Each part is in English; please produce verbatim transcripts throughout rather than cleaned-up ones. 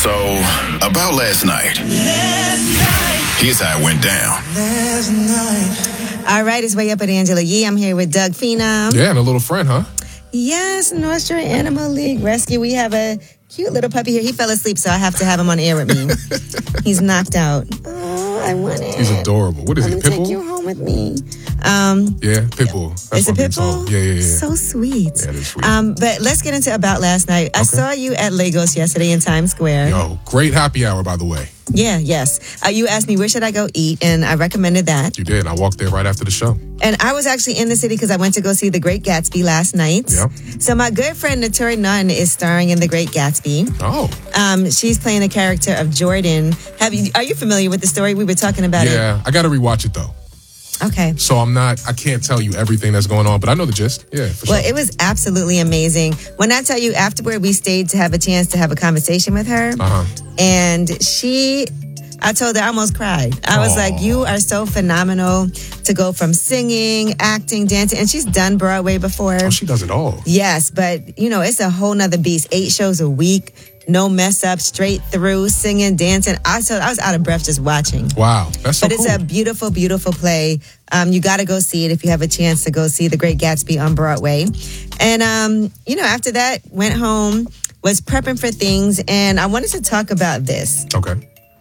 So, about last night. Last night. Here's how it went down. Last night. All right, it's Way Up with Angela Yee. I'm here with Doug Phenom. Yeah, and a little friend, huh? Yes, North Shore Animal League Rescue. We have a cute little puppy here. He fell asleep, so I have to have him on air with me. He's knocked out. Oh, I want it. He's adorable. What is Let he, me Pitbull? take you home with me. Um, yeah, Pitbull. That's is it Pitbull? Yeah, yeah, yeah. So sweet. Yeah, it is sweet. Um, but let's get into About Last Night. I Okay. saw you at Lagos yesterday in Times Square. Yo, great happy hour, by the way. Yeah, yes. Uh, you asked me where should I go eat, and I recommended that. You did. I walked there right after the show. And I was actually in the city because I went to go see The Great Gatsby last night. Yep. So my good friend Naturi Nunn is starring in The Great Gatsby. Oh. Um, she's playing the character of Jordan. Have you? Are you familiar with the story? We were talking about it. Yeah, I got to rewatch it, though. Okay. So I'm not, I can't tell you everything that's going on, but I know the gist. Yeah, for Well, sure. it was absolutely amazing. When I tell you afterward, we stayed to have a chance to have a conversation with her. Uh-huh. And she, I told her I almost cried. I was Aww. like, you are so phenomenal to go from singing, acting, dancing. And she's done Broadway before. Oh, she does it all. Yes, but, you know, it's a whole nother beast. Eight shows a week. No mess up, straight through, singing, dancing. I, so I was out of breath just watching. Wow, that's so But cool. it's a beautiful, beautiful play. Um, you got to go see it if you have a chance to go see The Great Gatsby on Broadway. And, um, you know, after that, went home, was prepping for things, and I wanted to talk about this. Okay.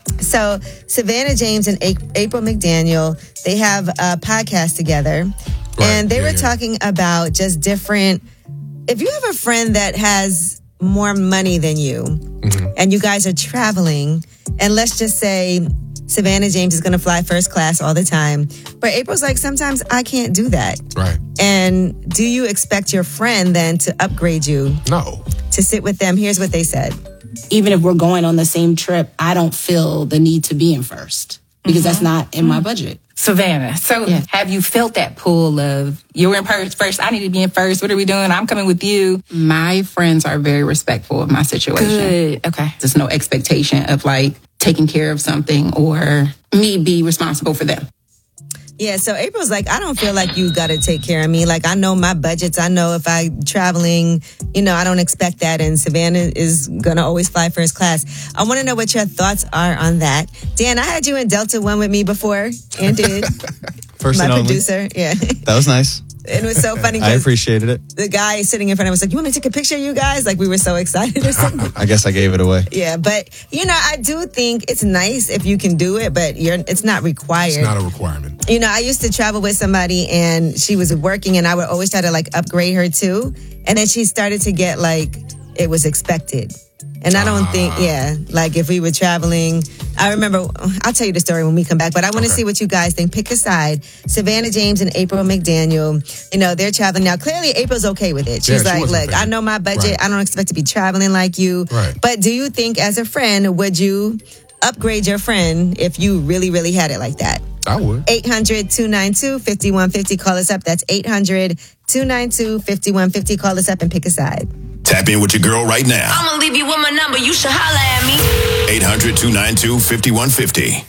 So Savannah James and A- April McDaniel, they have a podcast together. Right. And they Yeah, were yeah. talking about just different... If you have a friend that has more money than you, mm-hmm. and you guys are traveling, and let's just say Savannah James is going to fly first class all the time, but April's like, sometimes I can't do that. Right. And do you expect your friend then to upgrade you? No. To sit with them? Here's what they said. Even if we're going on the same trip, I don't feel the need to be in first because mm-hmm. that's not in mm-hmm. my budget. Savannah, so yeah. have you felt that pull of, you're in first, I need to be in first, what are we doing? I'm coming with you. My friends are very respectful of my situation. Good, okay. There's no expectation of like taking care of something or me be responsible for them. Yeah, so April's like, I don't feel like you got to take care of me. Like, I know my budgets. I know if I'm traveling, you know, I don't expect that. And Savannah is going to always fly first class. I want to know what your thoughts are on that. Dan, I had you in Delta One with me before and did. First my and only. producer. Yeah. That was nice. It was so funny. I appreciated it. The guy sitting in front of us was like, you want me to take a picture of you guys? Like, we were so excited or something. I guess I gave it away. Yeah, but, you know, I do think it's nice if you can do it, but you're it's not required. It's not a requirement. You know, I used to travel with somebody and she was working and I would always try to like upgrade her too. And then she started to get like, it was expected. And I don't uh, think, yeah, like if we were traveling, I remember, I'll tell you the story when we come back, but I want to okay. see what you guys think. Pick a side. Savannah James and April McDaniel, you know, they're traveling. Now, clearly April's okay with it. She's yeah, like, she look, I know my budget. Right. I don't expect to be traveling like you. Right. But do you think as a friend, would you upgrade your friend if you really, really had it like that? I would. eight hundred, two nine two, five one five zero. Call us up. That's eight hundred, two nine two, five one five zero. Call us up and pick a side. Tap in with your girl right now. I'm gonna leave you with my number. You should holla at me. eight hundred, two nine two, five one five zero.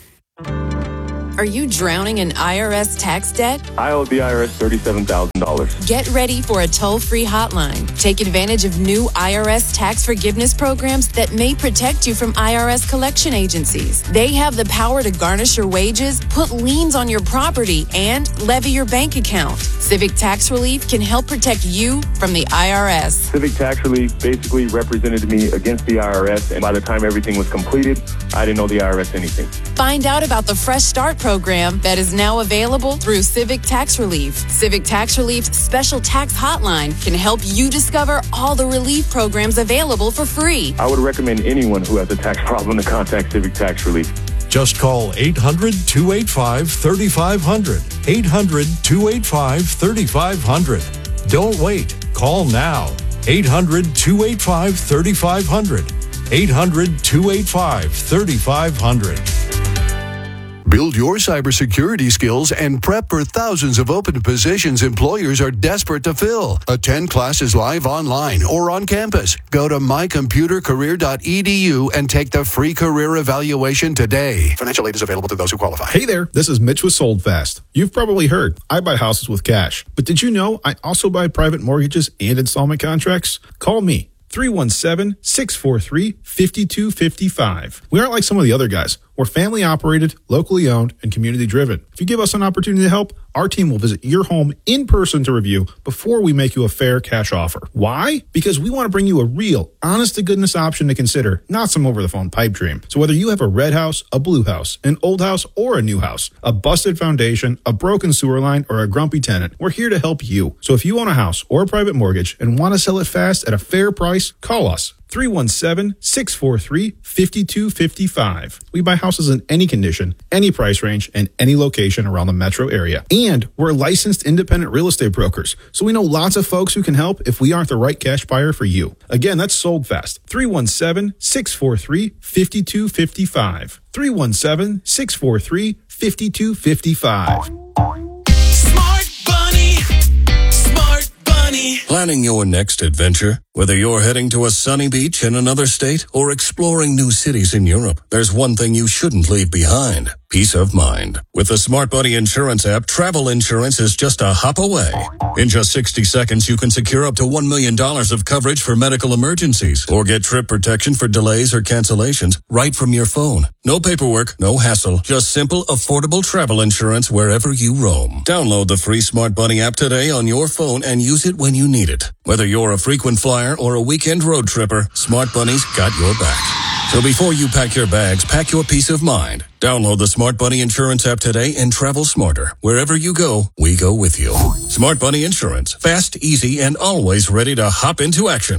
Are you drowning in I R S tax debt? I owe the I R S thirty-seven thousand dollars. Get ready for a toll-free hotline. Take advantage of new I R S tax forgiveness programs that may protect you from I R S collection agencies. They have the power to garnish your wages, put liens on your property, and levy your bank account. Civic Tax Relief can help protect you from the I R S. Civic Tax Relief basically represented me against the I R S, and by the time everything was completed, I didn't owe the I R S anything. Find out about the Fresh Start program that is now available through Civic Tax Relief. Civic Tax Relief's special tax hotline can help you discover all the relief programs available for free. I would recommend anyone who has a tax problem to contact Civic Tax Relief. Just call eight hundred, two eight five, three five zero zero. eight hundred, two eight five, three five zero zero. Don't wait. Call now. eight hundred, two eight five, three five zero zero. eight hundred, two eight five, three five zero zero. Build your cybersecurity skills and prep for thousands of open positions employers are desperate to fill. Attend classes live online or on campus. Go to my computer career dot e d u and take the free career evaluation today. Financial aid is available to those who qualify. Hey there, this is Mitch with Sold Fast. You've probably heard, I buy houses with cash. But did you know I also buy private mortgages and installment contracts? Call me. three one seven, six four three, five two five five. We aren't like some of the other guys. We're family operated, locally owned, and community driven. If you give us an opportunity to help, our team will visit your home in person to review before we make you a fair cash offer. Why? Because we want to bring you a real, honest-to-goodness option to consider, not some over-the-phone pipe dream. So whether you have a red house, a blue house, an old house, or a new house, a busted foundation, a broken sewer line, or a grumpy tenant, we're here to help you. So if you own a house or a private mortgage and want to sell it fast at a fair price, call us. three one seven, six four three, five two five five. We buy houses in any condition, any price range, and any location around the metro area. And we're licensed independent real estate brokers, so we know lots of folks who can help if we aren't the right cash buyer for you. Again, that's Sold Fast. three one seven, six four three, five two five five. three one seven, six four three, five two five five. Smart Bunny. Smart Bunny. Planning your next adventure? Whether you're heading to a sunny beach in another state or exploring new cities in Europe, there's one thing you shouldn't leave behind: peace of mind. With the Smart Bunny Insurance app, travel insurance is just a hop away. In just sixty seconds, you can secure up to one million dollars of coverage for medical emergencies or get trip protection for delays or cancellations right from your phone. No paperwork, no hassle, just simple, affordable travel insurance wherever you roam. Download the free Smart Bunny app today on your phone and use it when you need it. Whether you're a frequent flyer or a weekend road tripper, Smart Bunny's got your back. So before you pack your bags, pack your peace of mind. Download the Smart Bunny Insurance app today and travel smarter. Wherever you go, we go with you. Smart Bunny Insurance. Fast, easy, and always ready to hop into action.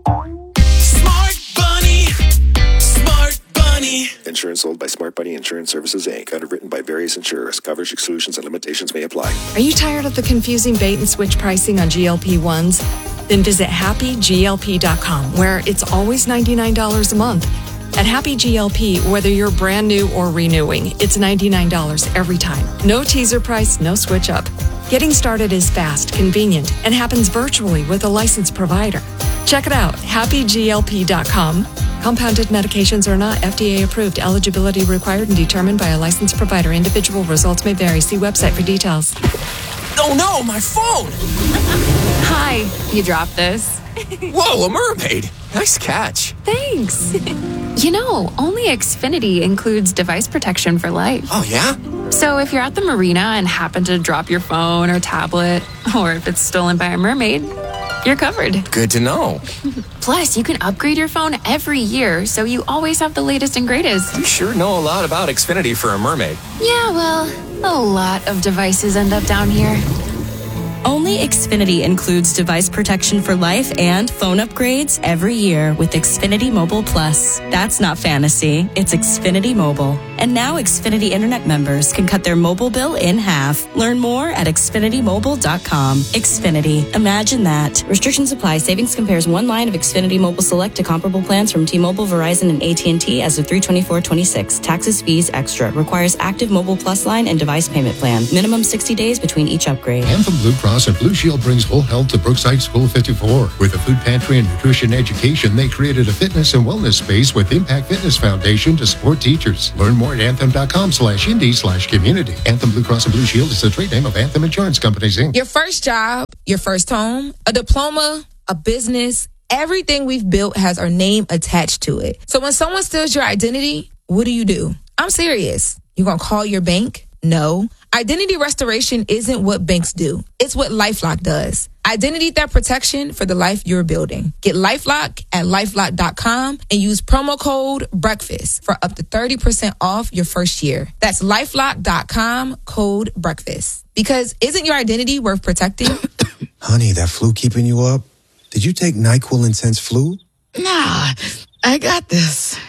Smart Bunny. Smart Bunny. Insurance sold by Smart Bunny Insurance Services, Incorporated. Underwritten by various insurers. Coverage exclusions and limitations may apply. Are you tired of the confusing bait and switch pricing on G L P ones? Then visit happy G L P dot com, where it's always ninety-nine dollars a month. At Happy G L P, whether you're brand new or renewing, it's ninety-nine dollars every time. No teaser price, no switch up. Getting started is fast, convenient, and happens virtually with a licensed provider. Check it out, happy G L P dot com. Compounded medications are not F D A approved. Eligibility required and determined by a licensed provider. Individual results may vary. See website for details. Oh no, my phone! Hi, you dropped this. Whoa, a mermaid! Nice catch. Thanks. You know, only Xfinity includes device protection for life. Oh, yeah? So if you're at the marina and happen to drop your phone or tablet, or if it's stolen by a mermaid, you're covered. Good to know. Plus, you can upgrade your phone every year, so you always have the latest and greatest. You sure know a lot about Xfinity for a mermaid. Yeah, well, a lot of devices end up down here. Only Xfinity includes device protection for life and phone upgrades every year with Xfinity Mobile Plus. That's not fantasy, it's Xfinity Mobile. And now Xfinity Internet members can cut their mobile bill in half. Learn more at Xfinity Mobile dot com. Xfinity. Imagine that. Restrictions apply. Savings compares one line of Xfinity Mobile Select to comparable plans from T-Mobile, Verizon, and A T and T as of three twenty-four twenty-six. Taxes, fees, extra. Requires active Mobile Plus line and device payment plan. Minimum sixty days between each upgrade. Anthem Blue Cross and Blue Shield brings whole health to Brookside School fifty-four. With a food pantry and nutrition education, they created a fitness and wellness space with Impact Fitness Foundation to support teachers. Learn more at anthem.com slash indie slash community. Anthem Blue Cross and Blue Shield is the trade name of Anthem Insurance Companies, Incorporated. Your first job, your first home, a diploma, a business, everything we've built has our name attached to it. So when someone steals your identity, what do you do? I'm serious. You gonna call your bank? No. Identity restoration isn't what banks do. It's what LifeLock does. Identity theft protection for the life you're building. Get LifeLock at LifeLock dot com and use promo code BREAKFAST for up to thirty percent off your first year. That's LifeLock dot com, code BREAKFAST. Because isn't your identity worth protecting? Honey, that flu keeping you up? Did you take NyQuil Intense Flu? Nah, I got this.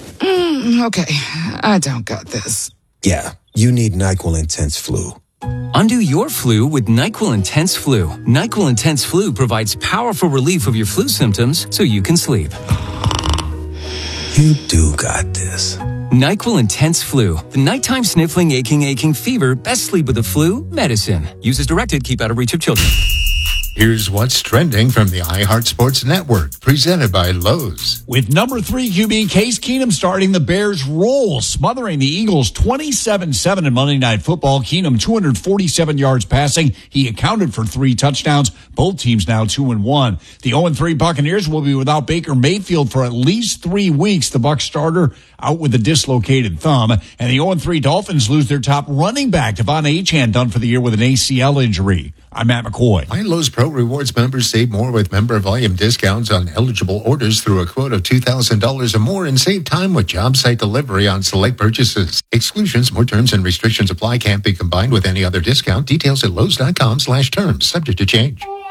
Mm, okay, I don't got this. Yeah, you need NyQuil Intense Flu. Undo your flu with NyQuil Intense Flu. NyQuil Intense Flu provides powerful relief of your flu symptoms so you can sleep. You do got this. NyQuil Intense Flu. The nighttime sniffling, aching, aching fever. Best sleep with the flu medicine. Use as directed. Keep out of reach of children. Here's what's trending from the iHeart Sports Network, presented by Lowe's. With number three Q B Case Keenum starting, the Bears roll, smothering the Eagles twenty-seven seven in Monday Night Football. Keenum two hundred forty-seven yards passing. He accounted for three touchdowns. Both teams now two and one. The oh and three Buccaneers will be without Baker Mayfield for at least three weeks. The Bucs starter out with a dislocated thumb. And the oh and three Dolphins lose their top running back, Devon Achane, done for the year with an A C L injury. I'm Matt McCoy. My Lowe's Pro Rewards members save more with member volume discounts on eligible orders through a quote of two thousand dollars or more, and save time with job site delivery on select purchases. Exclusions, more terms and restrictions apply. Can't be combined with any other discount. Details at Lowe's.com slash terms. Subject to change.